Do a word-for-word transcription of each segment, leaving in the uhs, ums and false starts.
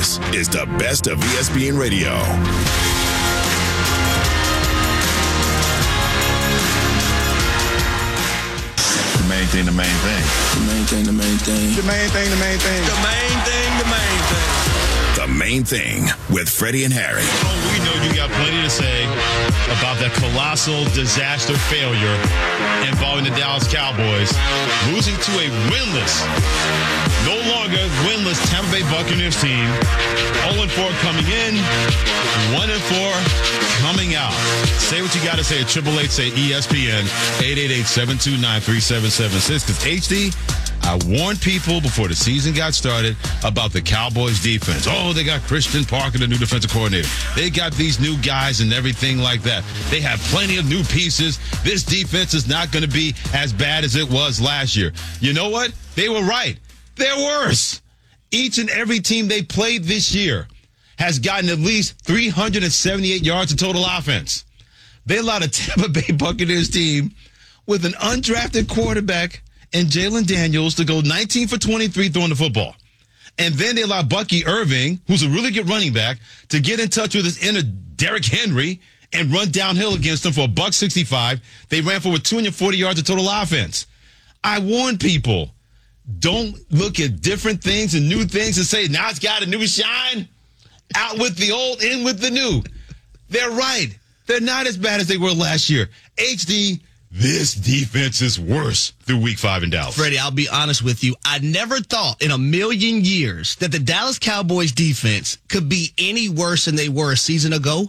This is the best of E S P N Radio. The main thing, the main thing. The main thing, the main thing. The main thing, the main thing. The main thing, the main thing. The Main Thing with Freddie and Harry. Oh, we know you got plenty to say about that colossal disaster failure involving the Dallas Cowboys losing to a winless, no longer winless Tampa Bay Buccaneers team. oh and four coming in, one and four coming out. Say what you got to say at eight eight eight, say E S P N, eight eight eight, seven two nine, three seven seven six. Because H D, I warned people before the season got started about the Cowboys defense. Oh, they got Christian Parker, the new defensive coordinator. They got these new guys and everything like that. They have plenty of new pieces. This defense is not going to be as bad as it was last year. You know what? They were right. They're worse. Each and every team they played this year has gotten at least three hundred seventy-eight yards of total offense. They allowed a Tampa Bay Buccaneers team with an undrafted quarterback and Jalen Daniels to go nineteen for twenty-three throwing the football. And then they allowed Bucky Irving, who's a really good running back, to get in touch with his inner Derrick Henry and run downhill against them for a buck sixty-five. They ran for two hundred forty yards of total offense. I warn people, don't look at different things and new things and say, now it's got a new shine. Out with the old, in with the new. They're right. They're not as bad as they were last year. H D, this defense is worse through week five in Dallas. Freddie, I'll be honest with you. I never thought in a million years that the Dallas Cowboys defense could be any worse than they were a season ago.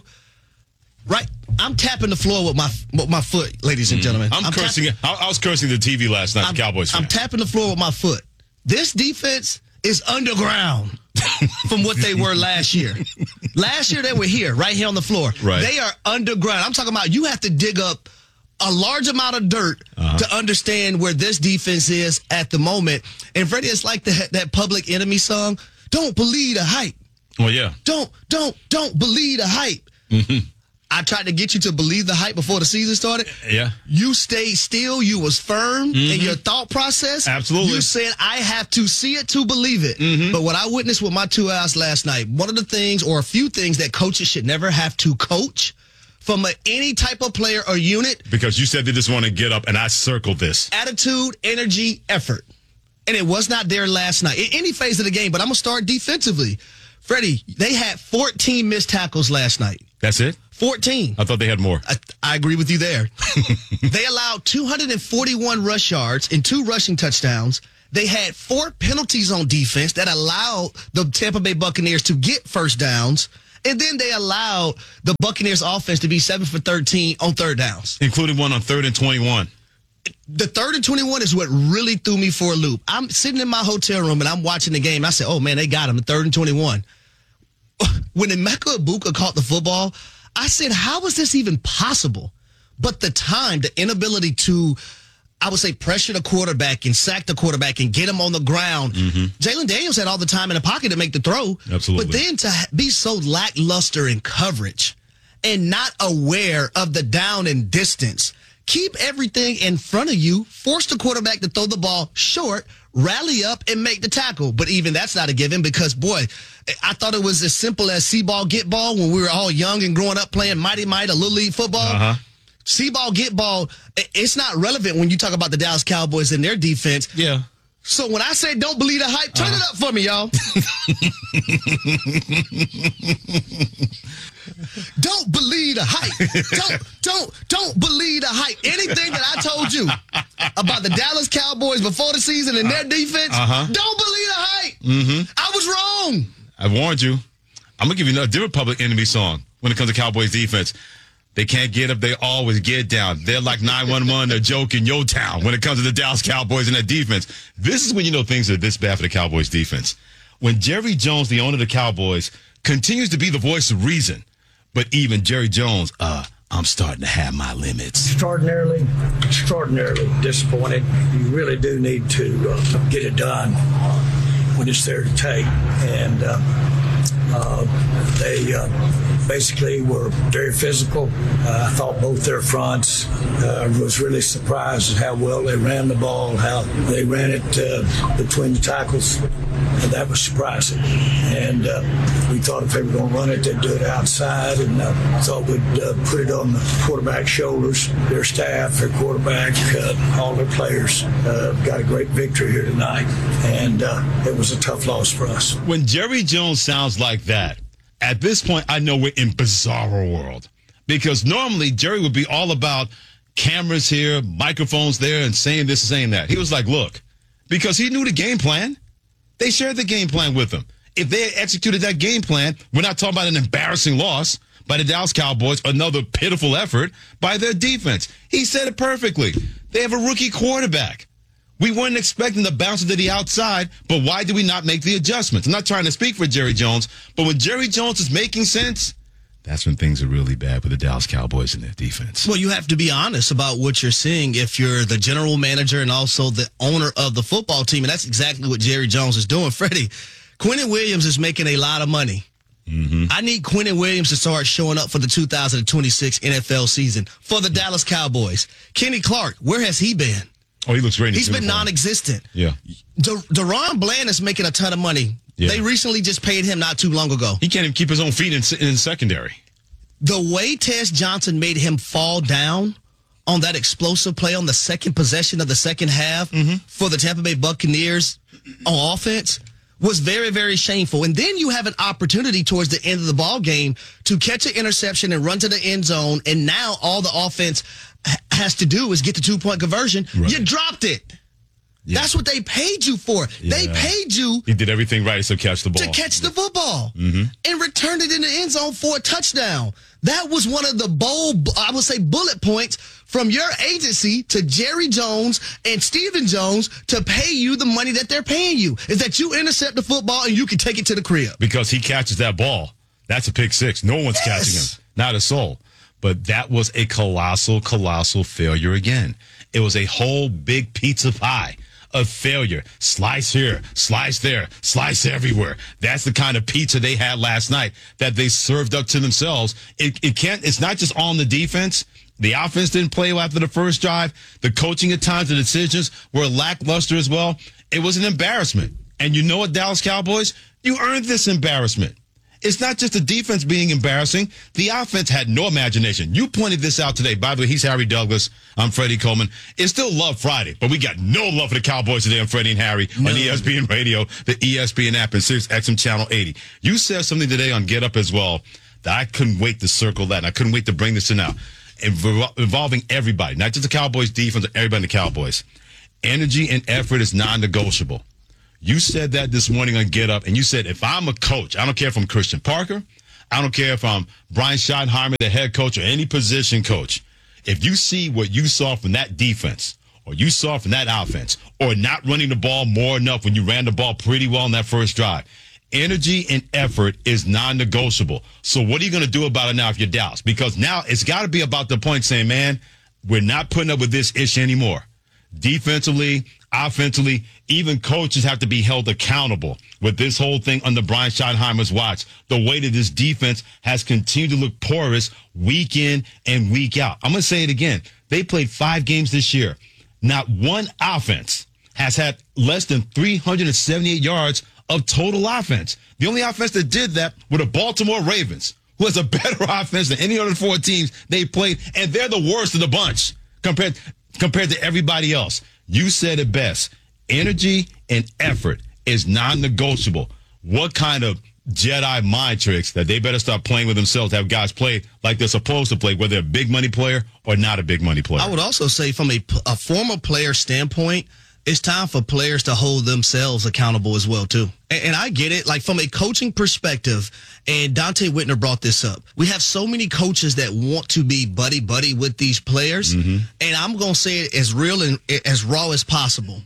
Right? I'm tapping the floor with my with my foot, ladies and gentlemen. I'm, I'm cursing. tapping, I, I was cursing the T V last night, I'm, the Cowboys fan. I'm tapping the floor with my foot. This defense is underground from what they were last year. Last year, they were here, right here on the floor. Right. They are underground. I'm talking about you have to dig up a large amount of dirt uh-huh. to understand where this defense is at the moment. And Freddie, it's like the, that Public Enemy song, don't believe the hype. Well, yeah. Don't, don't, don't believe the hype. Mm-hmm. I tried to get you to believe the hype before the season started. Yeah. You stayed still. You was firm mm-hmm. in your thought process. Absolutely. You said, I have to see it to believe it. Mm-hmm. But what I witnessed with my two eyes last night, one of the things or a few things that coaches should never have to coach from a, any type of player or unit. Because you said they just want to get up, and I circled this. Attitude, energy, effort. And it was not there last night in any phase of the game. But I'm going to start defensively. Freddie, they had fourteen missed tackles last night. That's it? fourteen. I thought they had more. I, I agree with you there. They allowed two hundred forty-one rush yards and two rushing touchdowns. They had four penalties on defense that allowed the Tampa Bay Buccaneers to get first downs. And then they allowed the Buccaneers offense to be seven for thirteen on third downs. Including one on third and twenty-one. The third and twenty-one is what really threw me for a loop. I'm sitting in my hotel room and I'm watching the game. I said, oh, man, they got him, the third and twenty-one. When Emeka Egbuka caught the football, I said, how is this even possible? But the time, the inability to, I would say, pressure the quarterback and sack the quarterback and get him on the ground. Mm-hmm. Jalen Daniels had all the time in the pocket to make the throw. Absolutely. But then to be so lackluster in coverage and not aware of the down and distance, keep everything in front of you, force the quarterback to throw the ball short, rally up, and make the tackle. But even that's not a given because, boy, I thought it was as simple as see ball, get ball when we were all young and growing up playing Mighty Might, a Little League football. Uh-huh. See ball, get ball, it's not relevant when you talk about the Dallas Cowboys and their defense. Yeah. So when I say don't believe the hype, turn uh-huh. it up for me, y'all. Don't believe the hype. Don't, don't, don't believe the hype. Anything that I told you about the Dallas Cowboys before the season and their defense, uh-huh. don't believe the hype. Mm-hmm. I was wrong. I warned you. I'm going to give you a different Public Enemy song when it comes to Cowboys defense. They can't get up. They always get down. They're like nine one one, a joke in your town when it comes to the Dallas Cowboys and their defense. This is when you know things are this bad for the Cowboys defense. When Jerry Jones, the owner of the Cowboys, continues to be the voice of reason, but even Jerry Jones, uh, I'm starting to have my limits. Extraordinarily, extraordinarily disappointed. You really do need to uh, get it done when it's there to take. And uh, uh, they uh, basically were very physical. Uh, I thought both their fronts. I uh, was really surprised at how well they ran the ball, how they ran it uh, between the tackles. that was surprising. And uh, we thought if they were going to run it, they'd do it outside, and uh, thought we'd uh, put it on the quarterback's shoulders. Their staff, their quarterback, uh, all their players uh, got a great victory here tonight, and uh, it was a tough loss for us. When Jerry Jones sounds like that, at this point, I know we're in bizarro world, because normally Jerry would be all about cameras here, microphones there, and saying this and saying that. He was like, look, because he knew the game plan. They shared the game plan with him. If they had executed that game plan, we're not talking about an embarrassing loss by the Dallas Cowboys, another pitiful effort by their defense. He said it perfectly. They have a rookie quarterback. We weren't expecting to bounce it to the outside, but why did we not make the adjustments? I'm not trying to speak for Jerry Jones, but when Jerry Jones is making sense, that's when things are really bad with the Dallas Cowboys and their defense. Well, you have to be honest about what you're seeing if you're the general manager and also the owner of the football team, and that's exactly what Jerry Jones is doing. Freddie, Quinnen Williams is making a lot of money. Mm-hmm. I need Quinnen Williams to start showing up for the two thousand twenty-six N F L season for the Dallas Cowboys. Kenny Clark, where has he been? Oh, he looks great. He's been non-existent. Yeah. De- Deron Bland is making a ton of money. Yeah. They recently just paid him not too long ago. He can't even keep his own feet in, in secondary. The way Tez Johnson made him fall down on that explosive play on the second possession of the second half mm-hmm. for the Tampa Bay Buccaneers on offense was very, very shameful. And then you have an opportunity towards the end of the ball game to catch an interception and run to the end zone, and now all the offense ha- has to do is get the two-point conversion. Right. You dropped it. Yeah. That's what they paid you for. Yeah. They paid you. He did everything right to catch the ball. To catch the football. Mm-hmm. And returned it in the end zone for a touchdown. That was one of the bold, I would say, bullet points from your agency to Jerry Jones and Stephen Jones to pay you the money that they're paying you, is that you intercept the football and you can take it to the crib. Because he catches that ball. That's a pick six. No one's yes. catching him. Not a soul. But that was a colossal, colossal failure again. It was a whole big pizza pie of failure. Slice here, slice there, slice everywhere. That's the kind of pizza they had last night that they served up to themselves. It, it can't, it's not just on the defense. The offense didn't play well after the first drive. The coaching at times, the decisions were lackluster as well. It was an embarrassment. And you know what, Dallas Cowboys? You earned this embarrassment. It's not just the defense being embarrassing. The offense had no imagination. You pointed this out today. By the way, he's Harry Douglas. I'm Freddie Coleman. It's still Love Friday, but we got no love for the Cowboys today on Freddie and Harry no. on E S P N Radio, the E S P N app, and Sirius X M Channel eighty. You said something today on Get Up as well that I couldn't wait to circle that, and I couldn't wait to bring this in now. Involving everybody, not just the Cowboys defense, but everybody in the Cowboys. Energy and effort is non-negotiable. You said that this morning on Get Up, and you said, if I'm a coach, I don't care if I'm Christian Parker, I don't care if I'm Brian Schottenheimer, the head coach, or any position coach. If you see what you saw from that defense, or you saw from that offense, or not running the ball more enough when you ran the ball pretty well in that first drive, energy and effort is non-negotiable. So what are you going to do about it now if you're Dallas? Because now it's got to be about the point saying, man, we're not putting up with this issue anymore. Defensively, offensively, even coaches have to be held accountable with this whole thing under Brian Schottenheimer's watch. The way that this defense has continued to look porous week in and week out. I'm going to say it again. They played five games this year. Not one offense has had less than three hundred seventy-eight yards of total offense. The only offense that did that were the Baltimore Ravens, who has a better offense than any other four teams they played, and they're the worst of the bunch compared compared to everybody else. You said it best. Energy and effort is non-negotiable. What kind of Jedi mind tricks that they better start playing with themselves to have guys play like they're supposed to play, whether they're a big money player or not a big money player? I would also say from a, a former player standpoint, it's time for players to hold themselves accountable as well, too. And, and I get it. Like, from a coaching perspective, and Dante Whitner brought this up, we have so many coaches that want to be buddy-buddy with these players. Mm-hmm. And I'm going to say it as real and as raw as possible.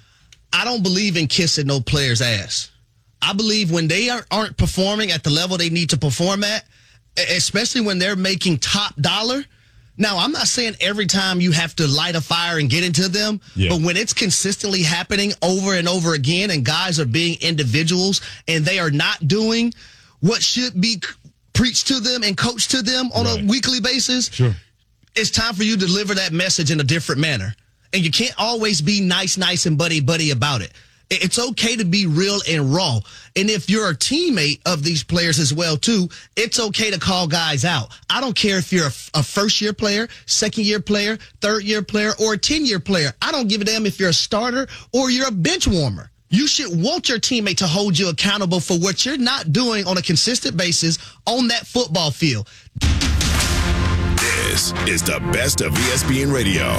I don't believe in kissing no player's ass. I believe when they aren't, aren't performing at the level they need to perform at, especially when they're making top dollar. Now, I'm not saying every time you have to light a fire and get into them, yeah. but when it's consistently happening over and over again and guys are being individuals and they are not doing what should be preached to them and coached to them on right. a weekly basis, sure. it's time for you to deliver that message in a different manner. And you can't always be nice, nice, and buddy-buddy about it. It's okay to be real and raw. And if you're a teammate of these players as well, too, it's okay to call guys out. I don't care if you're a, a first-year player, second-year player, third-year player, or a ten-year player. I don't give a damn if you're a starter or you're a bench warmer. You should want your teammate to hold you accountable for what you're not doing on a consistent basis on that football field. This is the best of E S P N Radio.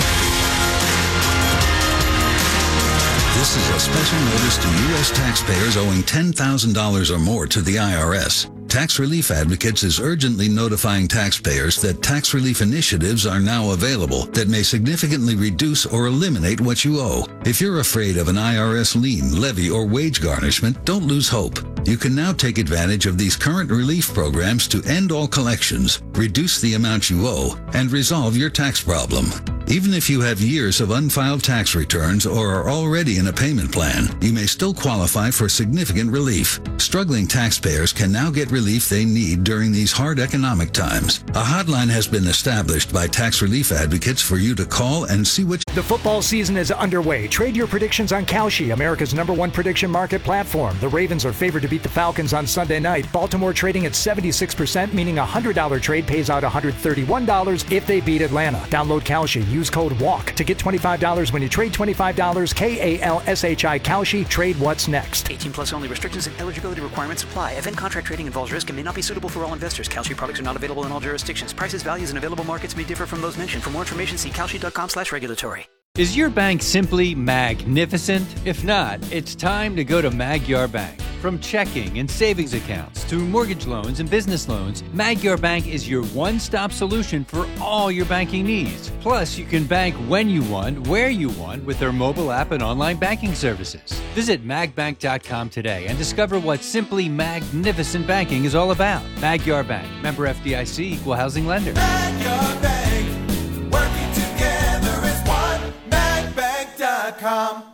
This is a special notice to U S taxpayers owing ten thousand dollars or more to the I R S. Tax Relief Advocates is urgently notifying taxpayers that tax relief initiatives are now available that may significantly reduce or eliminate what you owe. If you're afraid of an I R S lien, levy, or wage garnishment, don't lose hope. You can now take advantage of these current relief programs to end all collections, reduce the amount you owe, and resolve your tax problem. Even if you have years of unfiled tax returns or are already in a payment plan, you may still qualify for significant relief. Struggling taxpayers can now get relief they need during these hard economic times. A hotline has been established by Tax Relief Advocates for you to call and see what... The football season is underway. Trade your predictions on Kalshi, America's number one prediction market platform. The Ravens are favored to beat the Falcons on Sunday night. Baltimore trading at seventy-six percent, meaning a one hundred dollars trade pays out one hundred thirty-one dollars if they beat Atlanta. Download Kalshi. Use code WALK to get twenty-five dollars when you trade twenty-five dollars. K A L S H I Kalshi. Trade what's next. eighteen plus only. Restrictions and eligibility requirements apply. Event contract trading involves risk and may not be suitable for all investors. Kalshi products are not available in all jurisdictions. Prices, values, and available markets may differ from those mentioned. For more information, see kalshi.com slash regulatory. Is your bank simply magnificent? If not, it's time to go to Magyar Bank. From checking and savings accounts to mortgage loans and business loans, Magyar Bank is your one-stop solution for all your banking needs. Plus, you can bank when you want, where you want with their mobile app and online banking services. Visit mag bank dot com today and discover what simply magnificent banking is all about. Magyar Bank, member F D I C, equal housing lender. Magyar Bank, working together as one. mag bank dot com.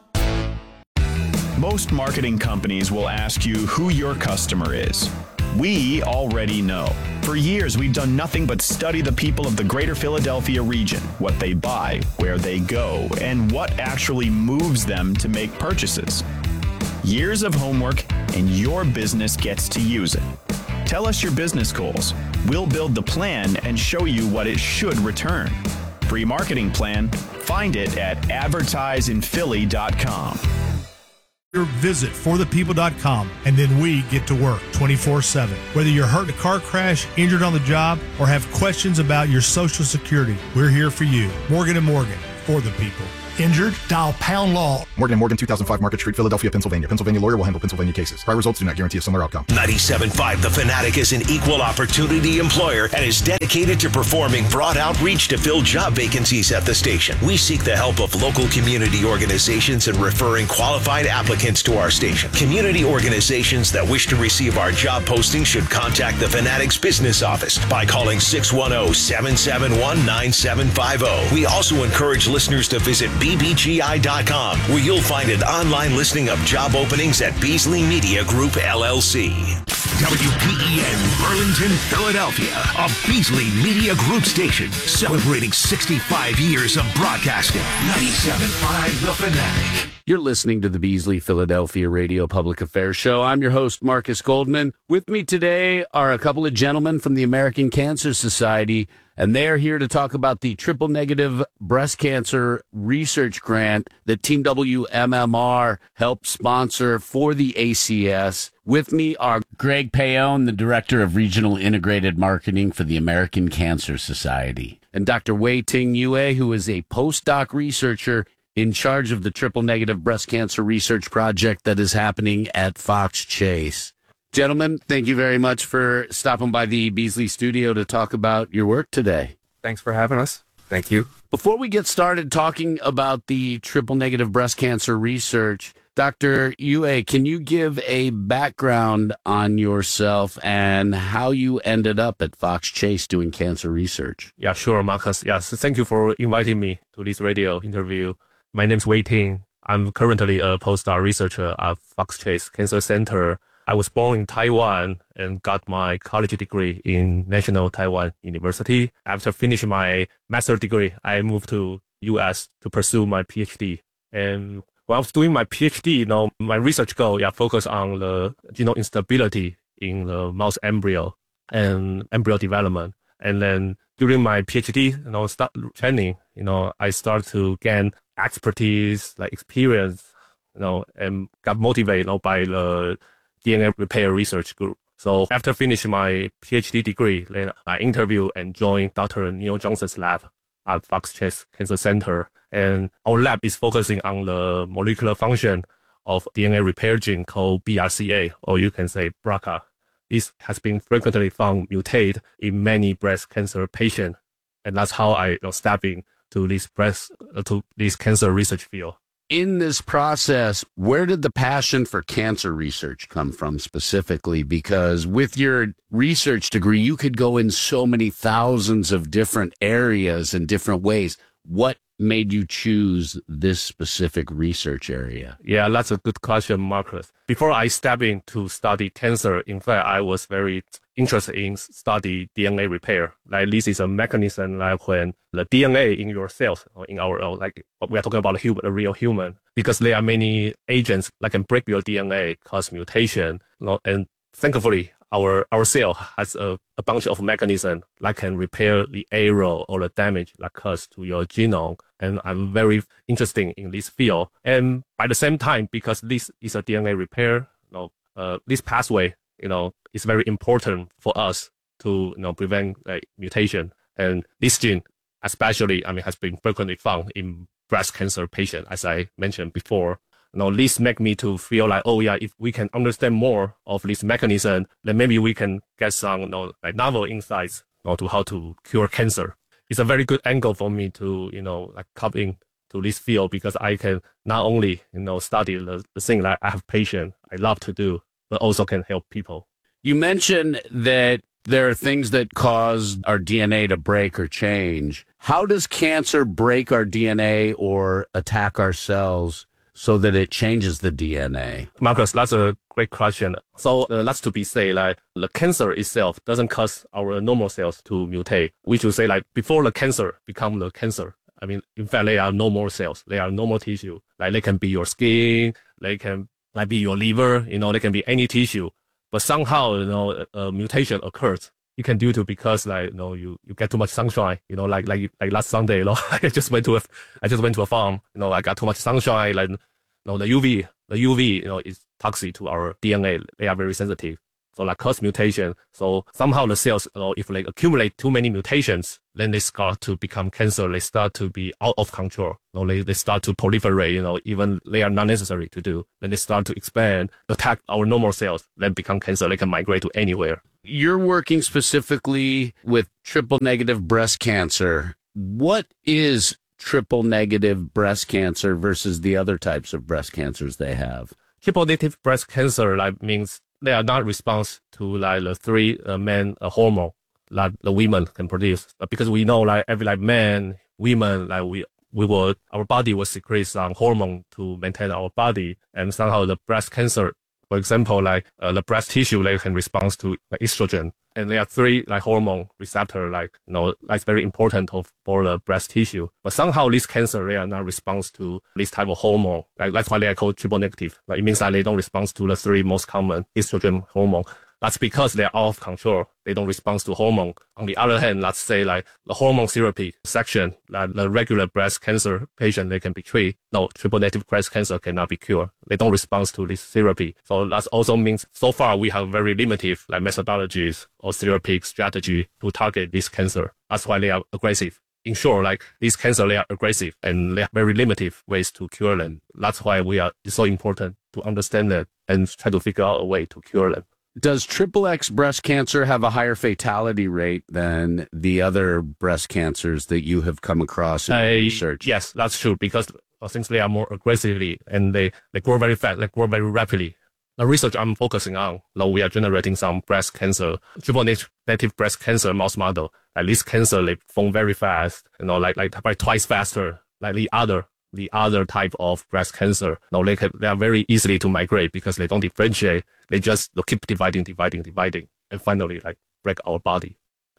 Most marketing companies will ask you who your customer is. We already know. For years, we've done nothing but study the people of the greater Philadelphia region, what they buy, where they go, and what actually moves them to make purchases. Years of homework, and your business gets to use it. Tell us your business goals. We'll build the plan and show you what it should return. Free marketing plan. Find it at advertise in philly dot com. Visit for the people dot com, and then we get to work twenty-four seven. Whether you're hurt in a car crash, injured on the job, or have questions about your Social Security, we're here for you. Morgan and Morgan, for the people. Injured? Dial pound law. Morgan and Morgan, two thousand five Market Street, Philadelphia, Pennsylvania. Pennsylvania lawyer will handle Pennsylvania cases. Prior results do not guarantee a similar outcome. ninety-seven point five The Fanatic is an equal opportunity employer and is dedicated to performing broad outreach to fill job vacancies at the station. We seek the help of local community organizations in referring qualified applicants to our station. Community organizations that wish to receive our job posting should contact the Fanatic's business office by calling six one zero, seven seven one, nine seven five zero. We also encourage listeners to visit B B G I dot com, where you'll find an online listing of job openings at Beasley Media Group, L L C. W P E N, Burlington, Philadelphia, a Beasley Media Group station celebrating sixty-five years of broadcasting. ninety-seven point five The Fanatic. You're listening to the Beasley Philadelphia Radio Public Affairs Show. I'm your host, Marcus Goldman. With me today are a couple of gentlemen from the American Cancer Society, and they are here to talk about the triple-negative breast cancer research grant that Team W M M R helped sponsor for the A C S. With me are Greg Paone, the Director of Regional Integrated Marketing for the American Cancer Society, and Doctor Wei-Ting Yue, who is a postdoc researcher in charge of the triple-negative breast cancer research project that is happening at Fox Chase. Gentlemen, thank you very much for stopping by the Beasley studio to talk about your work today. Thanks for having us. Thank you. Before we get started talking about the triple-negative breast cancer research, Doctor Yue, can you give a background on yourself and how you ended up at Fox Chase doing cancer research? Yeah, sure, Marcus. Yes, thank you for inviting me to this radio interview. My name's Wei-Ting. I'm currently a postdoc researcher at Fox Chase Cancer Center. I was born in Taiwan and got my college degree in National Taiwan University. After finishing my master's degree, I moved to U S to pursue my PhD. And when I was doing my PhD, you know, my research goal, yeah, focus on the genome instability in the mouse embryo and embryo development. And then during my PhD, you know, start training, you know, I start to gain expertise, like experience, you know, and got motivated, you know, by the D N A repair research group. So after finishing my PhD degree, then I interviewed and joined Doctor Neil Johnson's lab at Fox Chase Cancer Center. And our lab is focusing on the molecular function of D N A repair gene called B R C A, or you can say B R C A. This has been frequently found mutate in many breast cancer patients. And that's how I you know, step into this breast, uh, to this cancer research field. In this process, where did the passion for cancer research come from specifically? Because with your research degree, you could go in so many thousands of different areas and different ways. What made you choose this specific research area? Yeah, that's a good question, Marcus. Before I step in to study cancer, in fact, I was very interested in study D N A repair. Like this is a mechanism like when the D N A in your cells, or in our, like we are talking about a human, a real human, because there are many agents that can break your D N A, cause mutation, you know, and thankfully, our our cell has a, a bunch of mechanisms that can repair the error or the damage that caused to your genome. And I'm very interested in this field. And by the same time, because this is a D N A repair, you know, uh, this pathway, you know, is very important for us to, you know, prevent like mutation. And this gene, especially, I mean, has been frequently found in breast cancer patients, as I mentioned before. You know, this make me to feel like, oh yeah, if we can understand more of this mechanism, then maybe we can get some, you know, like novel insights, you know, to how to cure cancer. It's a very good angle for me to, you know, like come in to this field, because I can not only, you know, study the, the thing that I have patient, I love to do, but also can help people. You mentioned that there are things that cause our D N A to break or change. How does cancer break our D N A or attack our cells so that it changes the D N A? Marcus, that's a great question. So uh, that's to be say, like the cancer itself doesn't cause our normal cells to mutate. We should say like before the cancer become the cancer, I mean, in fact, they are normal cells. They are normal tissue. Like they can be your skin, they can like be your liver, you know, they can be any tissue. But somehow, you know, a, a mutation occurs. It can due to because like, you know, you, you get too much sunshine, you know, like, like, like last Sunday, you know, I just went to a, I just went to a farm, you know, I got too much sunshine, like, you know, the U V, the U V, you know, is toxic to our D N A. They are very sensitive. So like cause mutation. So somehow the cells, you know, if they accumulate too many mutations, then they start to become cancer. They start to be out of control. You know, they, they start to proliferate, you know, even they are not necessary to do. Then they start to expand, attack our normal cells, then become cancer. They can migrate to anywhere. You're working specifically with triple negative breast cancer. What is triple negative breast cancer versus the other types of breast cancers they have? Triple negative breast cancer like means they are not response to like the three uh, main uh, hormone that the women can produce. But because we know like every like man, women, like we we will our body will secrete some hormone to maintain our body, and somehow the breast cancer, for example, like uh, the breast tissue, they can respond to like, estrogen. And there are three like hormone receptor, like, you know, that's very important of, for the breast tissue. But somehow this cancer, they are not response to this type of hormone. Like, that's why they are called triple negative. Like, it means that they don't respond to the three most common estrogen hormone. That's because they're out of control. They don't respond to hormone. On the other hand, let's say like the hormone therapy section, like the regular breast cancer patient, they can be treated. No, triple negative breast cancer cannot be cured. They don't respond to this therapy. So that also means so far we have very limited like methodologies or therapeutic strategy to target this cancer. That's why they are aggressive. In short, like these cancer, they are aggressive and they have very limited ways to cure them. That's why we are, it's so important to understand that and try to figure out a way to cure them. Does triple X breast cancer have a higher fatality rate than the other breast cancers that you have come across in uh, research? Yes, that's true, because since they are more aggressively and they, they grow very fast, they grow very rapidly. The research I'm focusing on, now we are generating some breast cancer, triple negative breast cancer mouse model. Like this cancer, they form very fast, you know, like, like by twice faster, like the other the other type of breast cancer. Now they can, they are very easily to migrate because they don't differentiate. They just keep dividing, dividing, dividing, and finally like break our body.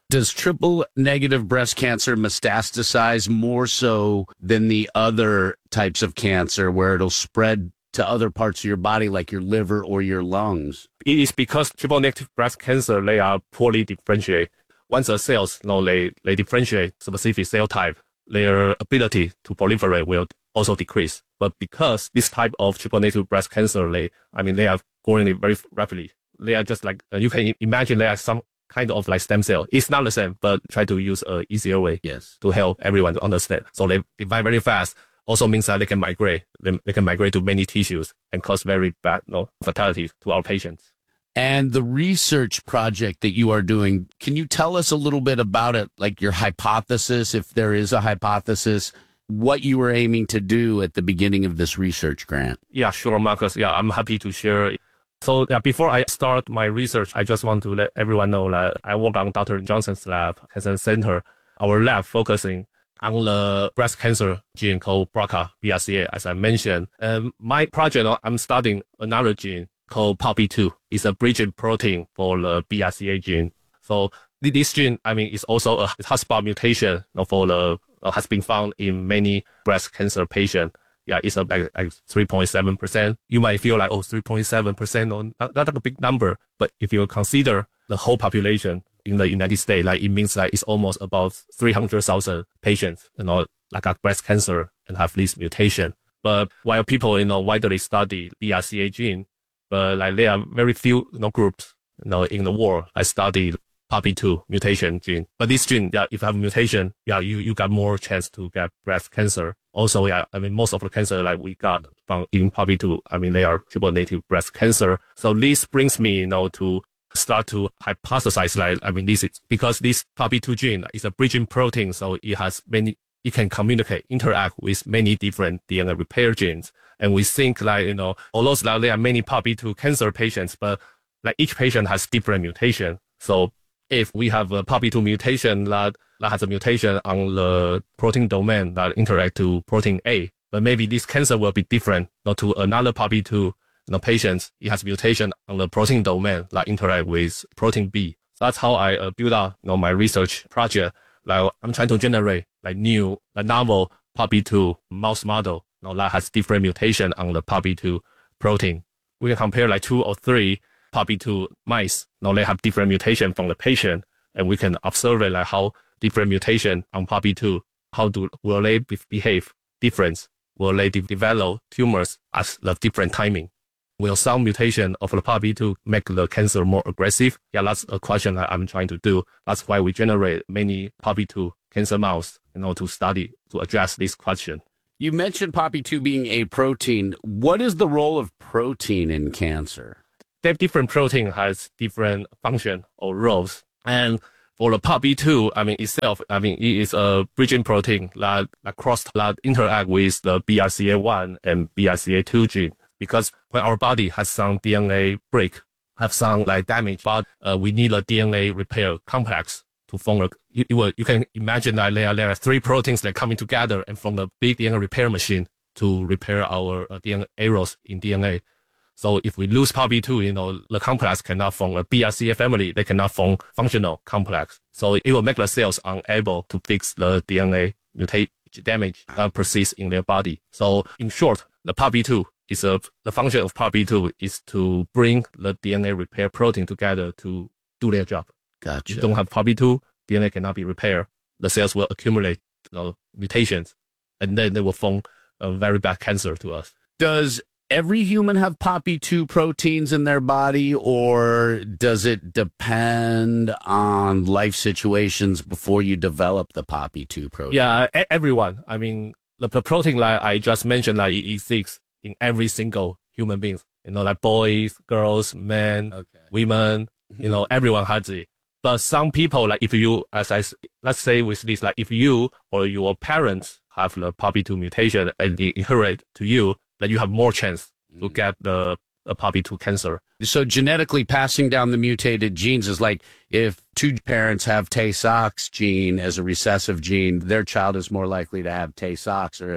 Does triple negative breast cancer metastasize more so than the other types of cancer where it'll spread to other parts of your body like your liver or your lungs? It is because triple negative breast cancer, they are poorly differentiated. Once the cells, you know, they, they differentiate specific cell type, their ability to proliferate will also decrease. But because this type of triple negative breast cancer, they, I mean, they are growing very rapidly. They are just like, uh, you can imagine they are some kind of like stem cell. It's not the same, but try to use a easier way yes. to help everyone to understand. So they divide very fast. Also means that they can migrate. They, they can migrate to many tissues and cause very bad you know, fatality to our patients. And the research project that you are doing, can you tell us a little bit about it? Like your hypothesis, if there is a hypothesis, what you were aiming to do at the beginning of this research grant? Yeah, sure, Marcus. Yeah, I'm happy to share. So yeah, before I start my research, I just want to let everyone know that I work on Doctor Johnson's lab, Cancer Center. Our lab focusing on the breast cancer gene called B R C A, B R C A, as I mentioned. And my project, I'm studying another gene called P A R B two. It's a bridging protein for the B R C A gene. So this gene, I mean, is also a hotspot mutation for the uh, has been found in many breast cancer patients. Yeah, it's about like, like three point seven percent. You might feel like, oh, three point seven percent, or not, not a big number. But if you consider the whole population in the United States, like it means like it's almost about three hundred thousand patients, you know, like got breast cancer and have this mutation. But while people, you know, widely study B R C A gene, but like there are very few, you know, groups, you know, in the world that study P A R B two mutation gene. But this gene, yeah, if you have a mutation, yeah, you, you got more chance to get breast cancer. Also, yeah, I mean, most of the cancer like we got from in P A R B two, I mean, they are triple negative breast cancer. So this brings me, you know, to start to hypothesize, like, I mean, this is because this P A R B two gene is a bridging protein. So it has many, it can communicate, interact with many different D N A repair genes. And we think like, you know, although like, there are many P A R B two cancer patients, but like each patient has different mutation. So if we have a P A R B two mutation that, that has a mutation on the protein domain that interact to protein A, but maybe this cancer will be different, not to another P A R B two you know, patients. It has mutation on the protein domain that interact with protein B. So that's how I uh, build up, you know, my research project. Like I'm trying to generate like new, like novel P A R B two mouse model, you know, that has different mutation on the P A R B two protein. We can compare like two or three P A R B two mice. Now they have different mutation from the patient, and we can observe like how different mutation on P A R B two, how do will they be, behave different? Will they de- develop tumors at the different timing? Will some mutation of the P A R B two make the cancer more aggressive? Yeah, that's a question that I'm trying to do. That's why we generate many P A R B two cancer mouse, you know, to study, to address this question. You mentioned P A R B two being a protein. What is the role of protein in cancer? That different protein has different function or roles. And for the P A R B two, I mean, itself, I mean, it is a bridging protein that, that cross, that interact with the B R C A one and B R C A two gene. Because when our body has some D N A break, have some like damage, but uh, we need a D N A repair complex to form a, you, you, will, you can imagine that there are, there are three proteins that are coming together and from the big D N A repair machine to repair our uh, D N A errors in D N A. So if we lose P A R B two, you know, the complex cannot form a B R C A family. They cannot form functional complex. So it will make the cells unable to fix the D N A mutate damage that persists in their body. So in short, the P A R B two is a, the function of P A R B two is to bring the D N A repair protein together to do their job. Gotcha. If you don't have P A R B two, D N A cannot be repaired. The cells will accumulate, you know, mutations, and then they will form a very bad cancer to us. Does every human have P A R B two proteins in their body, or does it depend on life situations before you develop the P A R B two protein? Yeah, everyone. I mean, the, the protein like I just mentioned, like it exists in every single human being. You know, like boys, girls, men, okay. women, you know, everyone has it. But some people, like if you, as I, let's say with this, like if you or your parents have the P A R B two mutation and they inherit to you, then you have more chance to get the, the P A R B two cancer. So genetically passing down the mutated genes is like if two parents have Tay-Sachs gene as a recessive gene, their child is more likely to have Tay-Sachs, or as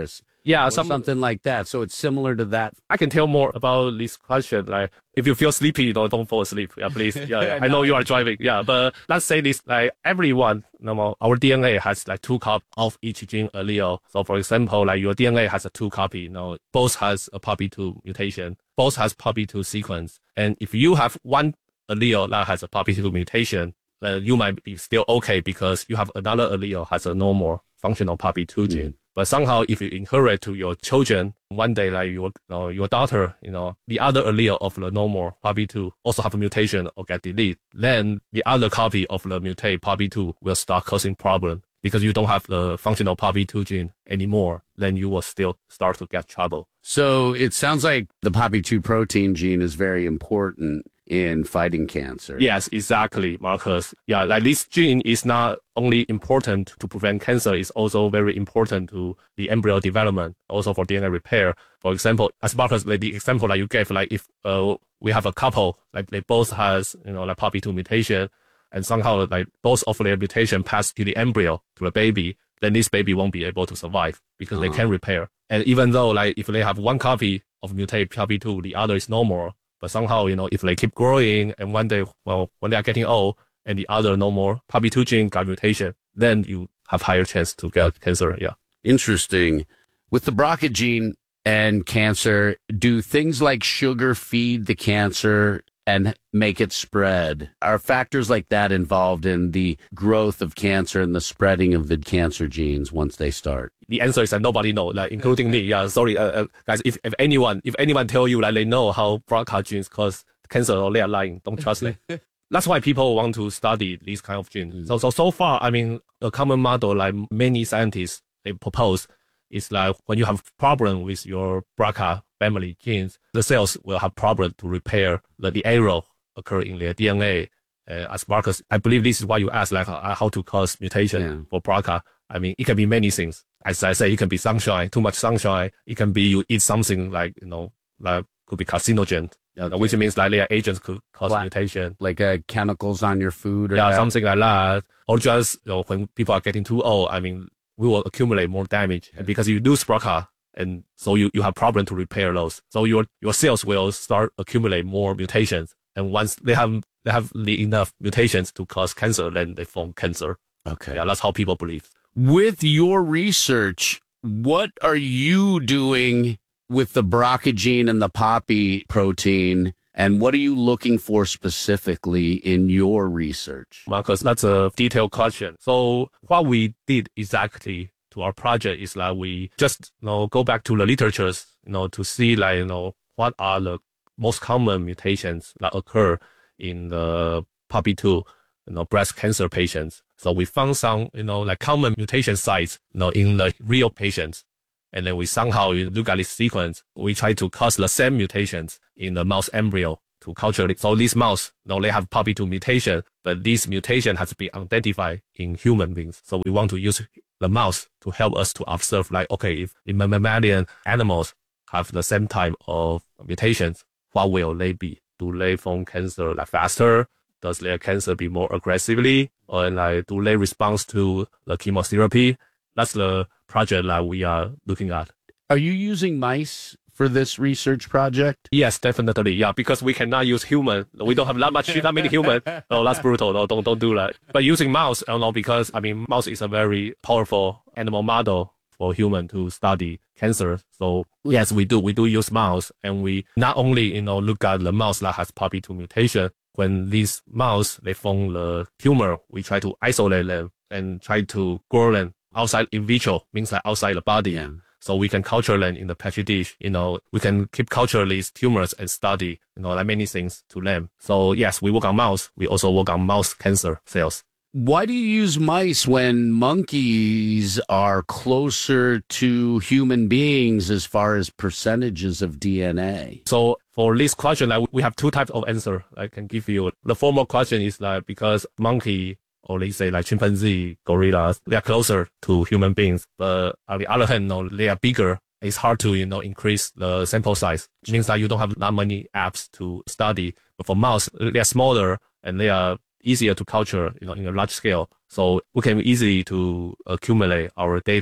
Yeah, or some, something like that. So it's similar to that. I can tell more about this question. Like, if you feel sleepy, you know, don't fall asleep. Yeah, please. Yeah, I know you are driving. Yeah, but let's say this, like everyone, you know, our D N A has like two copies of each gene allele. So for example, like your D N A has a two copy, you know, both has a P A B B two mutation, both has P A B B two sequence. And if you have one allele that has a P A B B two mutation, then you might be still okay because you have another allele has a normal functional P A B B two gene. Mm. But somehow, if you inherit to your children, one day, like your, you know, your daughter, you know, the other allele of the normal P A B B two also have a mutation or get deleted, then the other copy of the mutated P A B B two will start causing problem because you don't have the functional P A B B two gene anymore. Then you will still start to get trouble. So it sounds like the P A B B two protein gene is very important in fighting cancer. Yes, exactly, Marcus. Yeah, like this gene is not only important to prevent cancer, it's also very important to the embryo development, also for D N A repair. For example, as Marcus, like the example that you gave, like if uh, we have a couple, like they both has, you know, like P A B B two mutation, and somehow like both of their mutation pass to the embryo, to the baby, then this baby won't be able to survive because uh-huh. they can't repair. And even though like if they have one copy of mutated P A B B two, the other is normal, but somehow, you know, if they keep growing and one day, well, when they are getting old and the other no more P A B B two gene got mutation, then you have higher chance to get cancer. Yeah. Interesting. With the B R C A gene and cancer, do things like sugar feed the cancer and make it spread? Are factors like that involved in the growth of cancer and the spreading of the cancer genes once they start? The answer is that nobody knows, like including me. Yeah, sorry, uh, uh, guys. If, if anyone, if anyone tell you like they know how B R C A genes cause cancer, or they are lying, don't trust them. That's why people want to study these kind of genes. Mm. So, so so far, I mean, a common model like many scientists they propose is like when you have problem with your B R C A family genes, the cells will have problem to repair the, the error occur in their D N A. Uh, as Marcus, I believe this is why you asked like uh, how to cause mutation yeah. for B R C A. I mean, it can be many things. As I say, it can be sunshine, too much sunshine. It can be you eat something like, you know, like could be carcinogen, okay. which means like their agents could cause what? mutation. Like uh, chemicals on your food or Yeah, that? something like that. Or just, you know, when people are getting too old, I mean, we will accumulate more damage. And because you lose B R C A, and so you, you have problem to repair those. So your, your cells will start accumulate more mutations. And once they have, they have the enough mutations to cause cancer, then they form cancer. Okay. Yeah, that's how people believe. With your research, what are you doing with the B R C A gene and the P A B B protein? And what are you looking for specifically in your research? Marcus, that's a detailed question. So what we did exactly to our project is that we just, you know, go back to the literatures, you know, to see like, you know, what are the most common mutations that occur in the P A B B two, you know, breast cancer patients. So we found some, you know, like common mutation sites, you know, in the real patients. And then we somehow look at this sequence. We try to cause the same mutations in the mouse embryo to culture it. So these mouse, you know, they have P A B B two mutation, but this mutation has been identified in human beings. So we want to use the mouse to help us to observe, like, okay, if the mammalian animals have the same type of mutations, what will they be? Do they form cancer like faster? Does their cancer be more aggressively? Or like, do they respond to the chemotherapy? That's the project that we are looking at. Are you using mice for this research project? Yes, definitely. Yeah, because we cannot use human. We don't have that much, that many human. Oh, that's brutal. No, don't, don't do that. But using mouse, I don't know, because I mean, mouse is a very powerful animal model for human to study cancer. So yes, we do. We do use mouse, and we not only, you know, look at the mouse that has P A B B two mutation. When these mouse, they form the tumor, we try to isolate them and try to grow them outside in vitro, means like outside the body. Yeah. So we can culture them in the petri dish. You know, we can keep culture these tumors and study, you know, like many things to them. So yes, we work on mouse. We also work on mouse cancer cells. Why do you use mice when monkeys are closer to human beings as far as percentages of D N A? So for this question, like, we have two types of answer I can give you. The formal question is like, because monkey, or let's say like chimpanzee, gorillas, they are closer to human beings. But on the other hand, no, they are bigger. It's hard to, you know, increase the sample size. It means that you don't have that many apps to study. But for mouse, they are smaller and they are easier to culture, you know, in a large scale. So we can easily to accumulate our data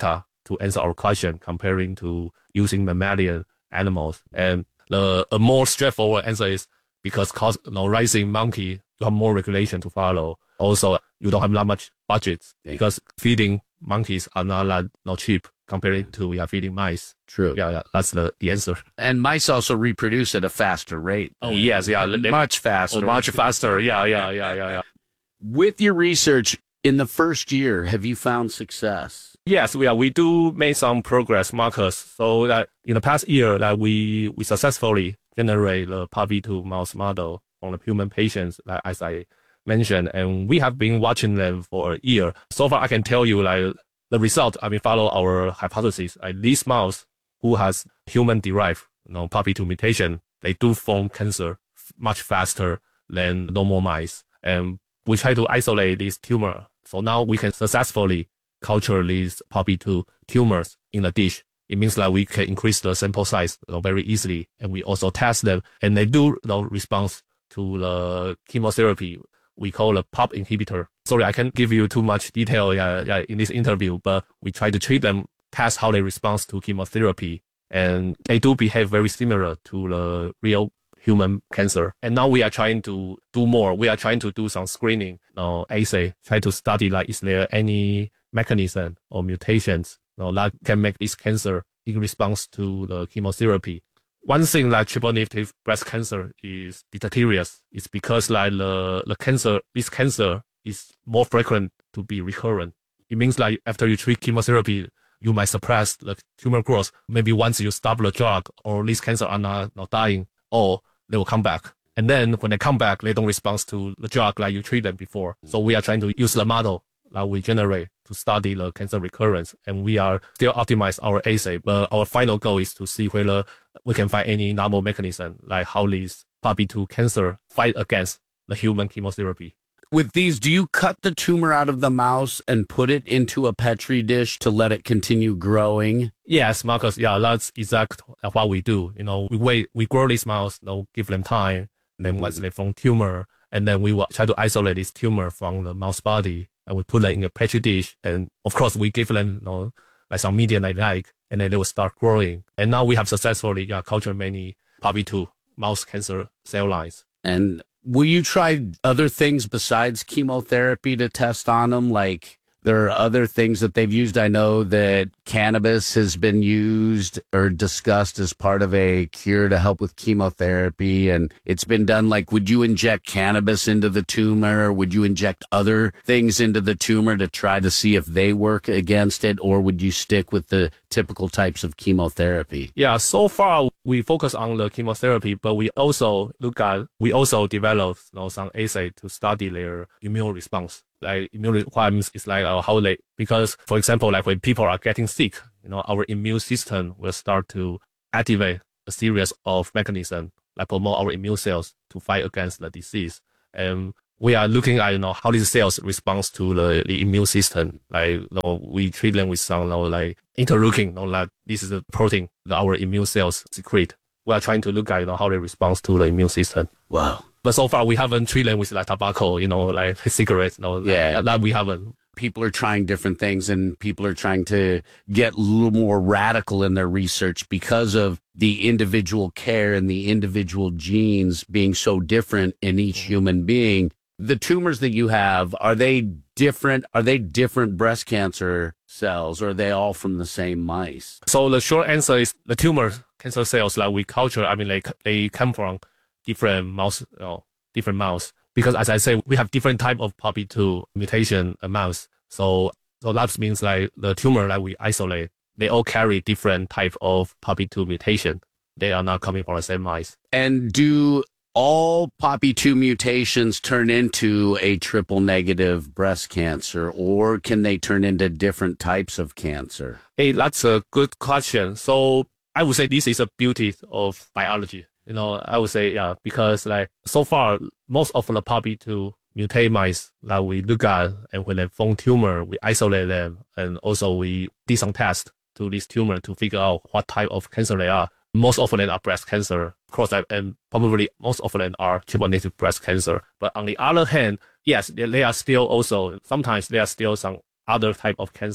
to answer our question comparing to using mammalian animals. And the a more straightforward answer is because cost, you know, rising monkey, you have more regulation to follow. Also, you don't have that much budgets because feeding monkeys are not that not cheap compared to yeah, feeding mice. True. Yeah, yeah, that's the, the answer. And mice also reproduce at a faster rate. Oh, yes, yeah. Much faster. Oh, much faster. Yeah, yeah, yeah, yeah, yeah. With your research, in the first year, have you found success? Yes, we are. We do make some progress, Marcus. So that in the past year, that we we successfully generate the P A V two mouse model on the human patients, like, as I mentioned, and we have been watching them for a year. So far, I can tell you, like the result. I mean, follow our hypothesis. Like, these mouse who has human-derived, you know, P A V two mutation, they do form cancer much faster than normal mice, and we try to isolate this tumor. So now we can successfully culture these P A V two tumors in a dish. It means that we can increase the sample size, you know, very easily, and we also test them, and they do, you know, respond to the chemotherapy we call a P A P inhibitor. Sorry, I can't give you too much detail yeah, yeah, in this interview, but we try to treat them, test how they respond to chemotherapy, and they do behave very similar to the real human cancer. And now we are trying to do more. We are trying to do some screening, you know, assay, try to study like is there any mechanism or mutations, you know, that can make this cancer in response to the chemotherapy. One thing that triple negative breast cancer is deleterious is because like the, the cancer, this cancer is more frequent to be recurrent. It means like after you treat chemotherapy, you might suppress the tumor growth. Maybe once you stop the drug or these cancer are not, not dying, or they will come back. And then when they come back, they don't respond to the drug like you treat them before. So we are trying to use the model that we generate to study the cancer recurrence. And we are still optimize our assay, but our final goal is to see whether we can find any novel mechanism, like how these P A V two cancer fight against the human chemotherapy. With these, do you cut the tumor out of the mouse and put it into a Petri dish to let it continue growing? Yes, Marcus. Yeah, that's exactly what we do. You know, we wait, we grow these mouse, you know, give them time, and then once they form tumor, and then we will try to isolate this tumor from the mouse body, and we put it in a Petri dish, and of course we give them, you know, like some media they like, and then they will start growing. And now we have successfully yeah, cultured many P A V two mouse cancer cell lines. And will you try other things besides chemotherapy to test on them? Like there are other things that they've used. I know that cannabis has been used or discussed as part of a cure to help with chemotherapy. And it's been done like, would you inject cannabis into the tumor? Would you inject other things into the tumor to try to see if they work against it? Or would you stick with the typical types of chemotherapy? Yeah, so far we focus on the chemotherapy, but we also look at, we also develop, you know, some assay to study their immune response. Like immune requirements is like uh, how they, because for example, like when people are getting sick, you know, our immune system will start to activate a series of mechanisms like promote our immune cells to fight against the disease. And we are looking at, you know, how these cells respond to the, the immune system. Like, you know, we treat them with some, you know, like interleukin, you know, like this is a protein that our immune cells secrete. We are trying to look at, you know, how they respond to the immune system. Wow. But so far we haven't treated them with like tobacco, you know, like cigarettes, you know, yeah, that, that we haven't. People are trying different things and people are trying to get a little more radical in their research because of the individual care and the individual genes being so different in each human being. The tumors that you have, are they different? Are they different breast cancer cells or are they all from the same mice? So the short answer is the tumor cancer cells that we culture, I mean, like they come from different mouse, you know, different mouse. Because as I say, we have different type of P A V two mutation mouse. So, so that means like the tumor that we isolate, they all carry different type of P A V two mutation. They are not coming from the same mice. And do all P A V two mutations turn into a triple negative breast cancer, or can they turn into different types of cancer? Hey, that's a good question. So I would say this is a beauty of biology. You know, I would say, yeah, because like so far, most of the P A V two mutate mice that we look at, and when they form tumor, we isolate them, and also we did some tests to this tumor to figure out what type of cancer they are. Most of them are breast cancer, of course, and probably most of them are triple negative breast cancer. But on the other hand, yes, they are still also, sometimes there are still some other type of cancer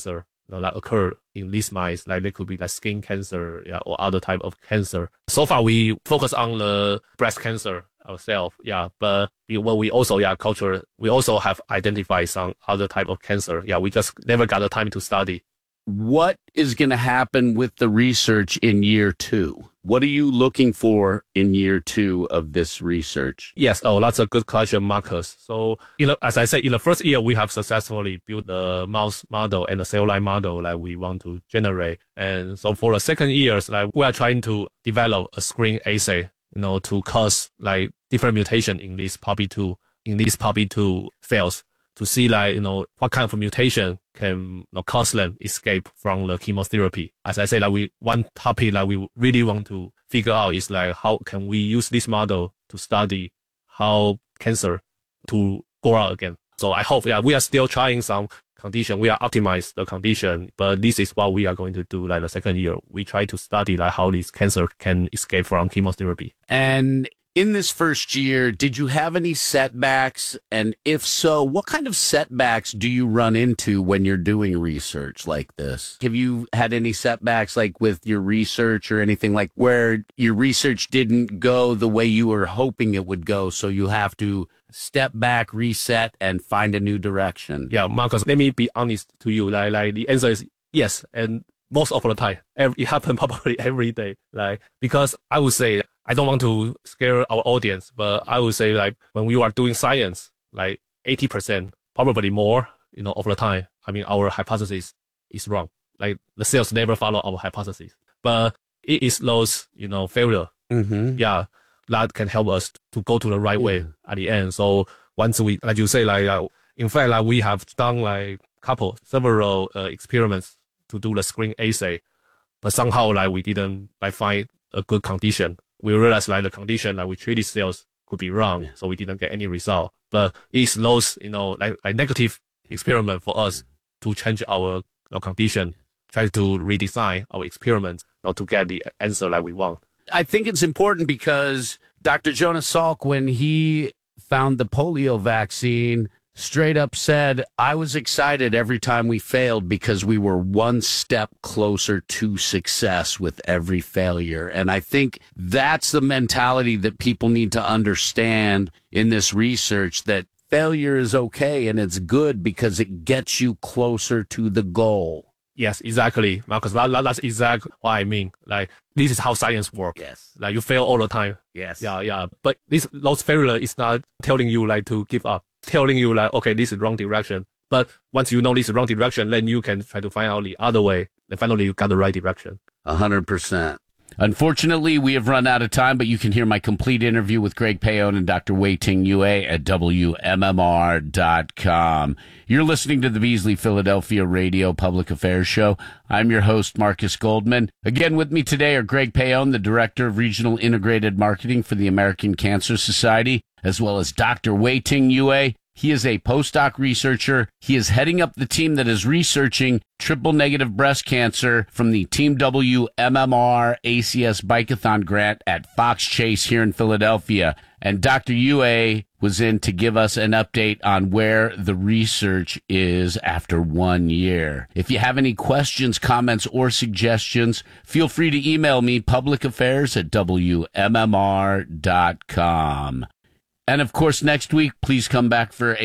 you know, that occur in these mice, like they could be like skin cancer, yeah, or other type of cancer. So far, we focus on the breast cancer ourselves, yeah. But we, well, we also, yeah, culture, we also have identified some other type of cancer. Yeah, we just never got the time to study. What is going to happen with the research in year two? What are you looking for in year two of this research? Yes, oh, that's a good question, Marcus. So, you know, as I said, in the first year, we have successfully built the mouse model and the cell line model that we want to generate. And so for the second years, like we are trying to develop a screen assay, you know, to cause like different mutation in this P O P two, in these P O P two cells, to see like, you know, what kind of mutation can, you know, cause them escape from the chemotherapy. As I said, like we, one topic that we really want to figure out is like, how can we use this model to study how cancer to grow out again. So I hope, yeah, we are still trying some condition. We are optimize the condition, but this is what we are going to do like the second year. We try to study like how this cancer can escape from chemotherapy. And in this first year, did you have any setbacks? And if so, what kind of setbacks do you run into when you're doing research like this? Have you had any setbacks like with your research or anything like where your research didn't go the way you were hoping it would go, so you have to step back, reset, and find a new direction? Yeah, Marcus, let me be honest to you. Like, like the answer is yes. And most of the time, every, it happens probably every day. Like, because I would say, I don't want to scare our audience, but I would say like when we are doing science, like eighty percent, probably more, you know, of the time, I mean, our hypothesis is wrong. Like the cells never follow our hypothesis, but it is those, you know, failure. Mm-hmm. Yeah. That can help us to go to the right way mm-hmm. at the end. So once we, like you say, like, uh, in fact, like we have done like couple, several uh, experiments to do the screen assay, but somehow like we didn't like find a good condition. We realized like the condition that we treated cells could be wrong, yeah. So we didn't get any result. But it's those, you know, like, like negative experiment for us to change our, our condition, try to redesign our experiments, you know, to get the answer that we want. I think it's important because Doctor Jonas Salk, when he found the polio vaccine, straight up said, I was excited every time we failed because we were one step closer to success with every failure. And I think that's the mentality that people need to understand in this research, that failure is okay and it's good because it gets you closer to the goal. Yes, exactly, Marcus. That, that, that's exactly what I mean. Like, this is how science works. Yes. Like, you fail all the time. Yes. Yeah, yeah. But this, those failure is not telling you, like, to give up. Telling you, like, okay, this is wrong direction. But once you know this is wrong direction, then you can try to find out the other way. And finally, you got the right direction. A hundred percent. Unfortunately, we have run out of time, but you can hear my complete interview with Greg Payon and Doctor Wei-Ting Yue at W M M R dot com. You're listening to the Beasley Philadelphia Radio Public Affairs Show. I'm your host, Marcus Goldman. Again, with me today are Greg Payon, the Director of Regional Integrated Marketing for the American Cancer Society, as well as Doctor Wei-Ting Yue. He is a postdoc researcher. He is heading up the team that is researching triple-negative breast cancer from the Team W M M R A C S Bikeathon grant at Fox Chase here in Philadelphia. And Doctor Yue was in to give us an update on where the research is after one year. If you have any questions, comments, or suggestions, feel free to email me, publicaffairs at W M M R dot com. And of course, next week, please come back for a